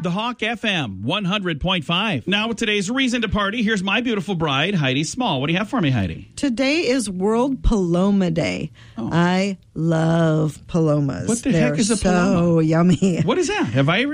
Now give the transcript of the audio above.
The Hawk FM 100.5. Now with today's reason to party, here's my beautiful bride, Heidi Small. What do you have for me, Heidi? Today is World Paloma Day. Oh. I love palomas. What the heck is a paloma? So yummy. What is that? Have I ever